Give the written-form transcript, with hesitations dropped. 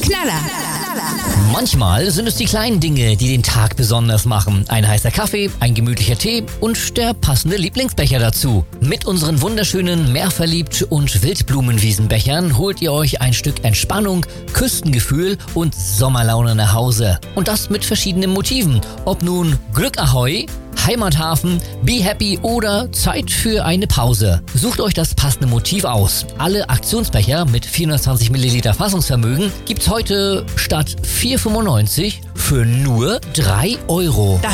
Knaller. Manchmal sind es die kleinen Dinge, die den Tag besonders machen. Ein heißer Kaffee, ein gemütlicher Tee und der passende Lieblingsbecher dazu. Mit unseren wunderschönen Meerverliebt- und Wildblumenwiesenbechern holt ihr euch ein Stück Entspannung, Küstengefühl und Sommerlaune nach Hause. Und das mit verschiedenen Motiven. Ob nun Glück Ahoi, Heimathafen, Be Happy oder Zeit für eine Pause. Sucht euch das passende Motiv aus. Alle Aktionsbecher mit 420 Milliliter Fassungsvermögen gibt's heute statt 4,95 für nur 3 Euro.